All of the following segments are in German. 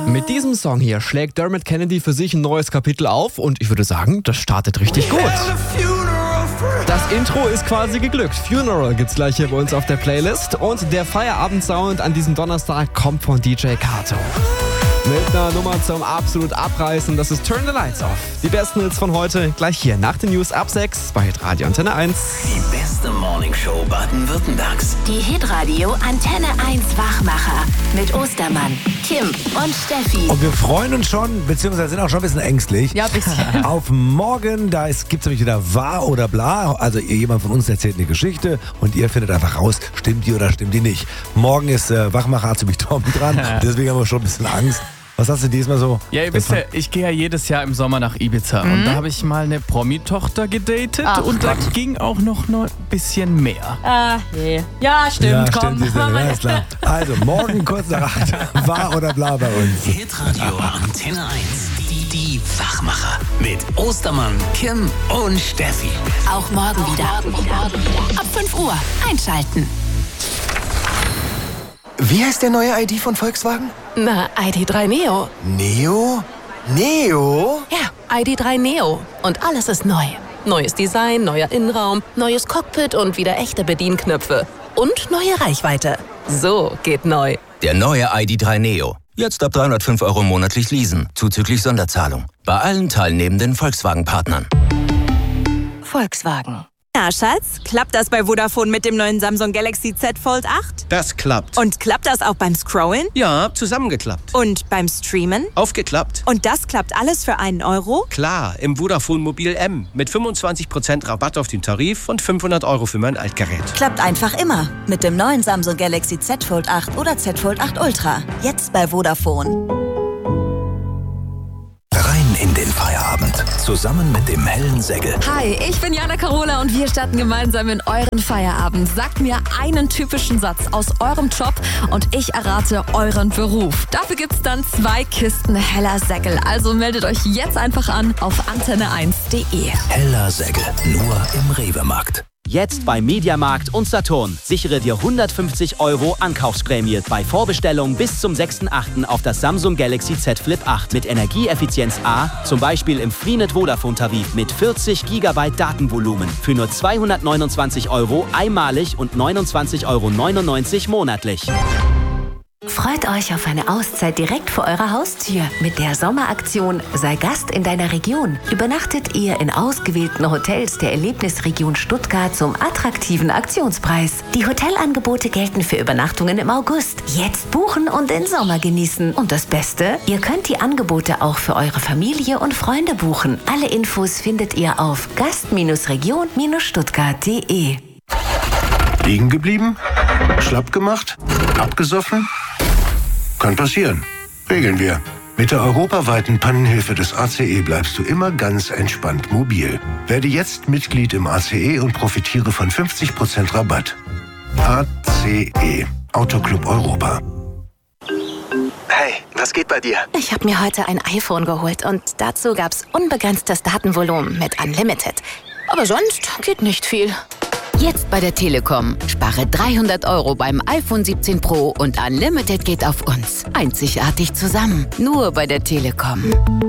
Mit diesem Song hier schlägt Dermot Kennedy für sich ein neues Kapitel auf und ich würde sagen, das startet richtig gut. Das Intro ist quasi geglückt. Funeral gibt's gleich hier bei uns auf der Playlist und der Feierabendsound an diesem Donnerstag kommt von DJ Kato. Mit einer Nummer zum absolut Abreißen, das ist Turn the Lights Off. Die besten Hits von heute gleich hier nach den News ab 6 bei Hitradio Antenne 1. Die beste Morningshow Baden-Württembergs. Die Hitradio Antenne 1 Wachmacher mit Ostermann, Kim und Steffi. Und wir freuen uns schon, beziehungsweise sind auch schon ein bisschen ängstlich. Ja, ein bisschen. Auf morgen, da gibt es nämlich wieder wahr oder bla. Also jemand von uns erzählt eine Geschichte und ihr findet einfach raus, stimmt die oder stimmt die nicht. Morgen ist Wachmacher ziemlich Tom dran, deswegen haben wir schon ein bisschen Angst. Was hast du diesmal so? Ja, ihr wisst ja, ich gehe ja jedes Jahr im Sommer nach Ibiza und da habe ich mal eine Promi-Tochter gedatet und da ging auch noch ein bisschen mehr. Nee. Ja, stimmt, Ja, komm. stimmt, ja, ist klar. Also morgen kurz nach 8, wahr oder bla bei uns. Hitradio Antenne 1. Die Wachmacher. Mit Ostermann, Kim und Steffi. Auch morgen wieder. Ab 5 Uhr einschalten. Wie heißt der neue ID von Volkswagen? Na, ID3 Neo. Neo? Neo? Ja, ID3 Neo. Und alles ist neu. Neues Design, neuer Innenraum, neues Cockpit und wieder echte Bedienknöpfe. Und neue Reichweite. So geht neu. Der neue ID3 Neo. Jetzt ab 305 € monatlich leasen, zuzüglich Sonderzahlung. Bei allen teilnehmenden Volkswagen-Partnern. Volkswagen. Na, Schatz, klappt das bei Vodafone mit dem neuen Samsung Galaxy Z Fold 8? Das klappt. Und klappt das auch beim Scrollen? Ja, zusammengeklappt. Und beim Streamen? Aufgeklappt. Und das klappt alles für einen Euro? Klar, im Vodafone Mobil M. Mit 25% Rabatt auf den Tarif und 500 € für mein Altgerät. Klappt einfach immer. Mit dem neuen Samsung Galaxy Z Fold 8 oder Z Fold 8 Ultra. Jetzt bei Vodafone. Rein in den Feierabend. Zusammen mit dem hellen Sägel. Hi, ich bin Jana Carola und wir starten gemeinsam in euren Feierabend. Sagt mir einen typischen Satz aus eurem Job und ich errate euren Beruf. Dafür gibt's dann 2 Kisten heller Sägel. Also meldet euch jetzt einfach an auf antenne1.de. Heller Sägel. Nur im Rewe-Markt. Jetzt bei Mediamarkt und Saturn. Sichere dir 150 € Ankaufsprämie bei Vorbestellung bis zum 6.8. auf das Samsung Galaxy Z Flip 8 mit Energieeffizienz A, zum Beispiel im Freenet Vodafone Tarif mit 40 GB Datenvolumen für nur 229 € einmalig und 29,99 € monatlich. Freut euch auf eine Auszeit direkt vor eurer Haustür. Mit der Sommeraktion Sei Gast in deiner Region übernachtet ihr in ausgewählten Hotels der Erlebnisregion Stuttgart zum attraktiven Aktionspreis. Die Hotelangebote gelten für Übernachtungen im August. Jetzt buchen und den Sommer genießen. Und das Beste, ihr könnt die Angebote auch für eure Familie und Freunde buchen. Alle Infos findet ihr auf gast-region-stuttgart.de. Liegen geblieben? Schlapp gemacht? Abgesoffen? Kann passieren. Regeln wir. Mit der europaweiten Pannenhilfe des ACE bleibst du immer ganz entspannt mobil. Werde jetzt Mitglied im ACE und profitiere von 50% Rabatt. ACE. Autoclub Europa. Hey, was geht bei dir? Ich habe mir heute ein iPhone geholt und dazu gab's unbegrenztes Datenvolumen mit Unlimited. Aber sonst geht nicht viel. Jetzt bei der Telekom. Spare 300 € beim iPhone 17 Pro und Unlimited geht auf uns. Einzigartig zusammen. Nur bei der Telekom.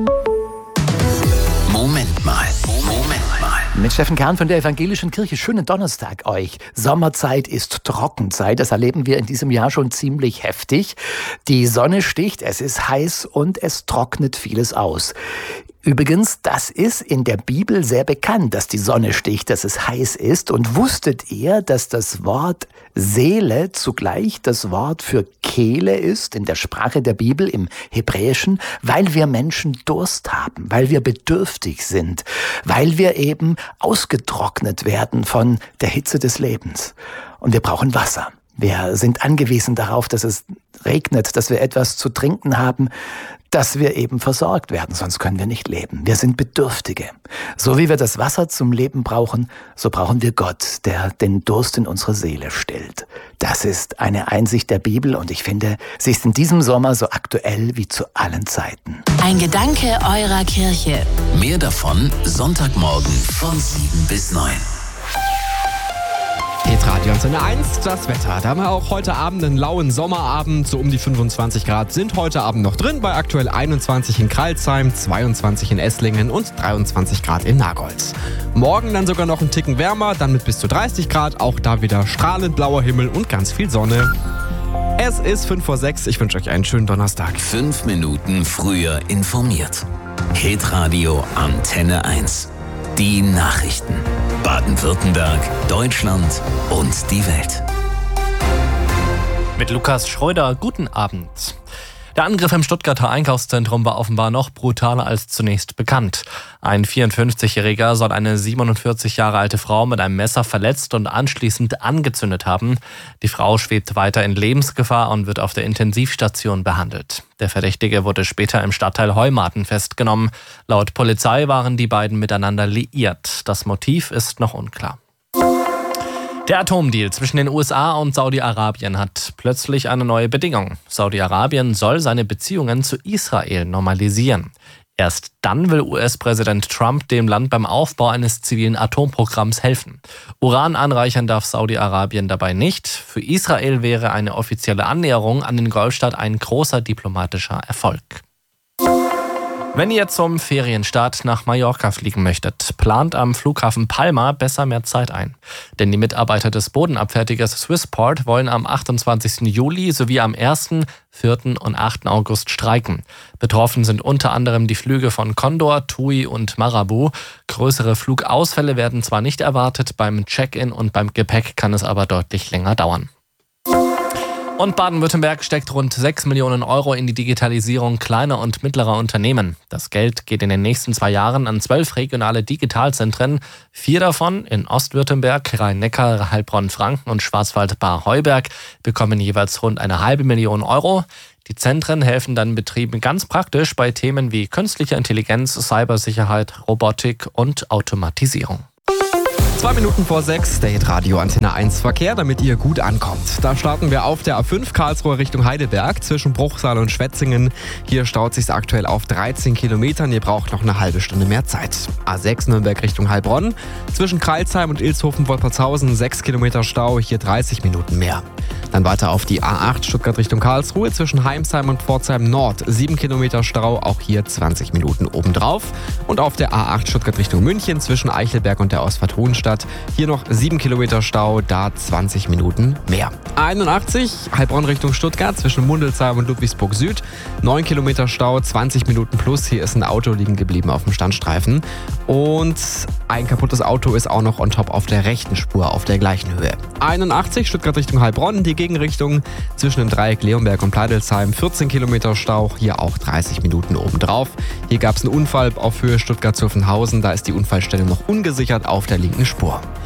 Moment mal. Mit Steffen Kern von der Evangelischen Kirche. Schönen Donnerstag euch. Sommerzeit ist Trockenzeit. Das erleben wir in diesem Jahr schon ziemlich heftig. Die Sonne sticht, es ist heiß und es trocknet vieles aus. Übrigens, das ist in der Bibel sehr bekannt, dass die Sonne sticht, dass es heiß ist. Und wusstet ihr, dass das Wort Seele zugleich das Wort für Kehle ist in der Sprache der Bibel, im Hebräischen, weil wir Menschen Durst haben, weil wir bedürftig sind, weil wir eben ausgetrocknet werden von der Hitze des Lebens. Und wir brauchen Wasser. Wir sind angewiesen darauf, dass es regnet, dass wir etwas zu trinken haben, dass wir eben versorgt werden, sonst können wir nicht leben. Wir sind Bedürftige. So wie wir das Wasser zum Leben brauchen, so brauchen wir Gott, der den Durst in unsere Seele stillt. Das ist eine Einsicht der Bibel und ich finde, sie ist in diesem Sommer so aktuell wie zu allen Zeiten. Ein Gedanke eurer Kirche. Mehr davon Sonntagmorgen von 7 bis 9. Hitradio Antenne 1, das Wetter. Da haben wir auch heute Abend einen lauen Sommerabend, so um die 25 Grad sind heute Abend noch drin, bei aktuell 21 in Crailsheim, 22 in Esslingen und 23 Grad in Nagold. Morgen dann sogar noch einen Ticken wärmer, dann mit bis zu 30 Grad, auch da wieder strahlend blauer Himmel und ganz viel Sonne. Es ist 5:06, ich wünsche euch einen schönen Donnerstag. 5 Minuten früher informiert. Hitradio Antenne 1. Die Nachrichten. Baden-Württemberg, Deutschland und die Welt. Mit Lukas Schröder, guten Abend. Der Angriff im Stuttgarter Einkaufszentrum war offenbar noch brutaler als zunächst bekannt. Ein 54-Jähriger soll eine 47 Jahre alte Frau mit einem Messer verletzt und anschließend angezündet haben. Die Frau schwebt weiter in Lebensgefahr und wird auf der Intensivstation behandelt. Der Verdächtige wurde später im Stadtteil Heumarten festgenommen. Laut Polizei waren die beiden miteinander liiert. Das Motiv ist noch unklar. Der Atomdeal zwischen den USA und Saudi-Arabien hat plötzlich eine neue Bedingung. Saudi-Arabien soll seine Beziehungen zu Israel normalisieren. Erst dann will US-Präsident Trump dem Land beim Aufbau eines zivilen Atomprogramms helfen. Uran anreichern darf Saudi-Arabien dabei nicht. Für Israel wäre eine offizielle Annäherung an den Golfstaat ein großer diplomatischer Erfolg. Wenn ihr zum Ferienstart nach Mallorca fliegen möchtet, plant am Flughafen Palma besser mehr Zeit ein. Denn die Mitarbeiter des Bodenabfertigers Swissport wollen am 28. Juli sowie am 1., 4. und 8. August streiken. Betroffen sind unter anderem die Flüge von Condor, TUI und Marabu. Größere Flugausfälle werden zwar nicht erwartet, beim Check-in und beim Gepäck kann es aber deutlich länger dauern. Und Baden-Württemberg steckt rund 6 Millionen Euro in die Digitalisierung kleiner und mittlerer Unternehmen. Das Geld geht in den nächsten 2 Jahren an 12 regionale Digitalzentren. 4 davon in Ostwürttemberg, Rhein-Neckar, Heilbronn-Franken und Schwarzwald-Baar-Heuberg bekommen jeweils rund 500.000 Euro. Die Zentren helfen dann Betrieben ganz praktisch bei Themen wie künstlicher Intelligenz, Cybersicherheit, Robotik und Automatisierung. 2 Minuten vor 6, der Hitradio Antenne 1 Verkehr, damit ihr gut ankommt. Da starten wir auf der A5 Karlsruhe Richtung Heidelberg zwischen Bruchsal und Schwetzingen. Hier staut sich aktuell auf 13 Kilometern. Ihr braucht noch eine halbe Stunde mehr Zeit. A6 Nürnberg Richtung Heilbronn. Zwischen Crailsheim und Ilshofen-Wolpertshausen 6 Kilometer Stau, hier 30 Minuten mehr. Dann weiter auf die A8 Stuttgart Richtung Karlsruhe zwischen Heimsheim und Pforzheim Nord. 7 Kilometer Stau, auch hier 20 Minuten obendrauf. Und auf der A8 Stuttgart Richtung München zwischen Eichelberg und der Ausfahrt Hohenstadt. Hier noch 7 Kilometer Stau, da 20 Minuten mehr. A81 Heilbronn Richtung Stuttgart zwischen Mundelsheim und Ludwigsburg Süd. 9 Kilometer Stau, 20 Minuten plus. Hier ist ein Auto liegen geblieben auf dem Standstreifen. Und ein kaputtes Auto ist auch noch on top auf der rechten Spur auf der gleichen Höhe. 81 Stuttgart Richtung Heilbronn, die Gegenrichtung zwischen dem Dreieck Leonberg und Pleidelsheim. 14 Kilometer Stau, hier auch 30 Minuten obendrauf. Hier gab es einen Unfall auf Höhe Stuttgart-Zuffenhausen. Da ist die Unfallstelle noch ungesichert auf der linken Spur.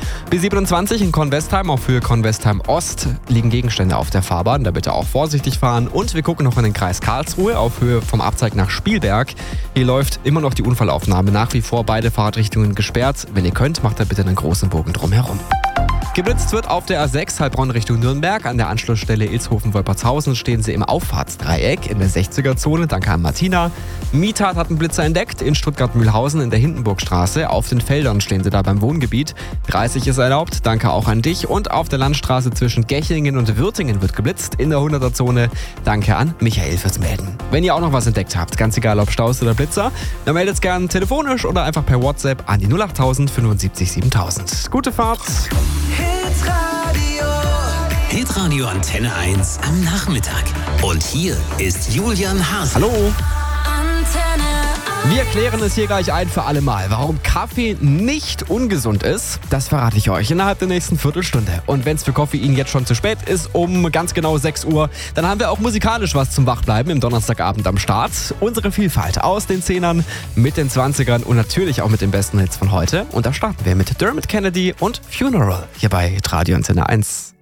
B27 in Kornwestheim auf Höhe Kornwestheim Ost liegen Gegenstände auf der Fahrbahn, da bitte auch vorsichtig fahren. Und wir gucken noch in den Kreis Karlsruhe auf Höhe vom Abzeig nach Spielberg. Hier läuft immer noch die Unfallaufnahme, nach wie vor beide Fahrtrichtungen gesperrt. Wenn ihr könnt, macht da bitte einen großen Bogen drumherum. Geblitzt wird auf der A6 Heilbronn Richtung Nürnberg. An der Anschlussstelle Ilshofen-Wolpertshausen stehen sie im Auffahrtsdreieck in der 60er-Zone. Danke an Martina. Mietat hat einen Blitzer entdeckt in Stuttgart-Mühlhausen in der Hindenburgstraße. Auf den Feldern stehen sie da beim Wohngebiet. 30 ist erlaubt. Danke auch an dich. Und auf der Landstraße zwischen Gächlingen und Würtingen wird geblitzt in der 100er-Zone. Danke an Michael fürs Melden. Wenn ihr auch noch was entdeckt habt, ganz egal ob Staus oder Blitzer, dann meldet es gern telefonisch oder einfach per WhatsApp an die 08000 75 7000. Gute Fahrt! Hitradio Antenne 1 am Nachmittag. Und hier ist Julian Hase. Hallo. Wir klären es hier gleich ein für alle Mal. Warum Kaffee nicht ungesund ist, das verrate ich euch innerhalb der nächsten Viertelstunde. Und wenn es für Koffein jetzt schon zu spät ist, um ganz genau 6 Uhr, dann haben wir auch musikalisch was zum Wachbleiben im Donnerstagabend am Start. Unsere Vielfalt aus den 10ern, mit den 20ern und natürlich auch mit den besten Hits von heute. Und da starten wir mit Dermot Kennedy und Funeral hier bei Radio Antenne 1.